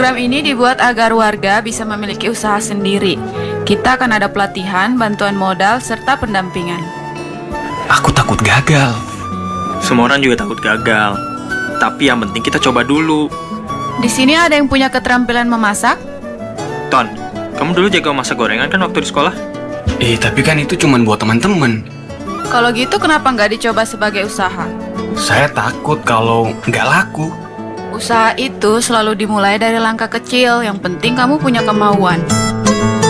Program ini dibuat agar warga bisa memiliki usaha sendiri. Kita akan ada pelatihan, bantuan modal, serta pendampingan. Aku takut gagal. Semua orang juga takut gagal. Tapi yang penting kita coba dulu. Di sini ada yang punya keterampilan memasak? Ton, kamu dulu jago masak gorengan kan waktu di sekolah? Tapi kan itu cuma buat teman-teman. Kalau gitu kenapa nggak dicoba sebagai usaha? Saya takut kalau nggak laku. Usaha itu selalu dimulai dari langkah kecil, yang penting kamu punya kemauan.